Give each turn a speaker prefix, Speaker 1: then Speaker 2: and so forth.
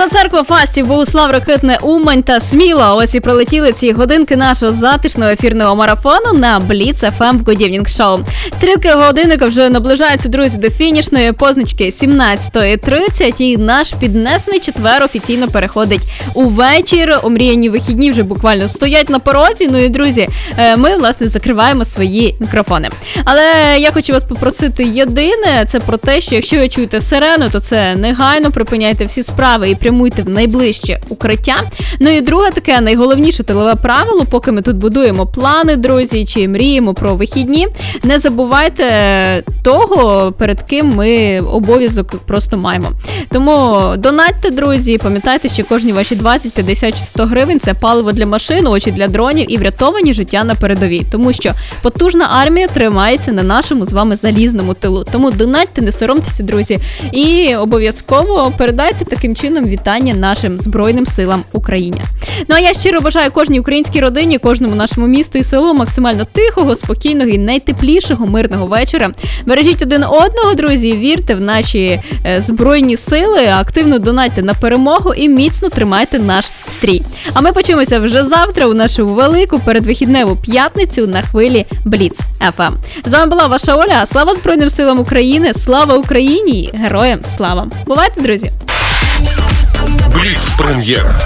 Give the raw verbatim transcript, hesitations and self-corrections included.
Speaker 1: Біла Церква, Фастів, Богуслав, Рокитне, Умань та Сміла. Ось і пролетіли ці годинки нашого затишного ефірного марафону на Бліц еф ем Good Evening Show. Стрілки годинника вже наближаються, друзі, до фінішної позначки сімнадцята тридцять, і наш піднесений четвер офіційно переходить у вечір. Омріяні вихідні вже буквально стоять на порозі. Ну і, друзі, ми, власне, закриваємо свої мікрофони. Але я хочу вас попросити єдине, це про те, що якщо ви чуєте сирену, то це негайно припиняйте всі справи і прямуйте в найближче укриття. Ну і друге таке найголовніше тилове правило, поки ми тут будуємо плани, друзі, чи мріємо про вихідні, не забувайте того, перед ким ми обов'язок просто маємо. Тому донатьте, друзі, пам'ятайте, що кожні ваші двадцять, п'ятдесят чи сто гривень – це паливо для машин, очі для дронів і врятовані життя на передовій. Тому що потужна армія тримається на нашому з вами залізному тилу. Тому донатьте, не соромтеся, друзі, і обов'язково передайте таким чином вітання нашим Збройним силам України. Ну а я щиро бажаю кожній українській родині, кожному нашому місту і селу максимально тихого, спокійного і найтеплішого мирного вечора. Бережіть один одного, друзі, вірте в наші е, Збройні сили, активно донатьте на перемогу і міцно тримайте наш стрій. А ми почуємося вже завтра у нашу велику передвихідневу п'ятницю на хвилі Бліц еф ем. З вами була ваша Оля. Слава Збройним силам України, слава Україні, героям слава. Бувайте, друзі!
Speaker 2: Бліц прем'єра.